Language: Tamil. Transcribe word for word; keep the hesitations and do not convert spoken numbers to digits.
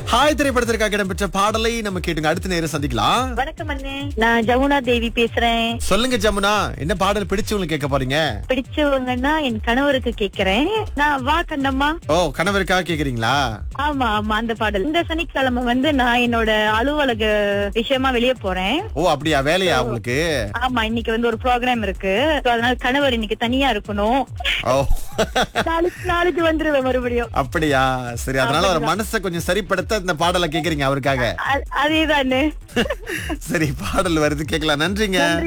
ஹாய் திரைப்படத்திற்காக இடம்பெற்ற பாடலை நம்ம கேட்டுங்க. அடுத்த நேரம் சந்திக்கலாம். வணக்கம் அண்ணே, நான் ஜமுனா தேவி பேசுறேன். சொல்லுங்க ஜமுனா, என்ன பாடல் பிடிச்சவங்களுக்கு கேட்க போறீங்க? பிடிச்சவங்கன்னா என் கணவருக்கு கேக்குறேன். நான் வா கண்ணம்மா. ஓ, கணவருக்காக கேக்குறீங்களா? ஆமா ஆமா, அந்த பாடல். இந்த சனிக்கிழமை வந்து நான் என்னோட அலுவலக விஷயமா வெளியே போறேன். ஓ அப்படியா, வேலையா உங்களுக்கு? ஆமா, இன்னைக்கு வந்து ஒரு ப்ரோக்ராம் இருக்கு. So, அதனால கணவர் இன்னைக்கு தனியா இருக்கணும். ஓ நாளைக்கு நாளைக்கு வந்துருவேன் மறுபடியும். அப்படியா, சரி. அதனால ஒரு மனசை கொஞ்சம் சரிப்படுத்த இந்த பாடலை கேக்குறீங்க அவருக்காக. அ- அதேதானே. சரி, பாடல் வருது, கேட்கலாம். நன்றிங்க.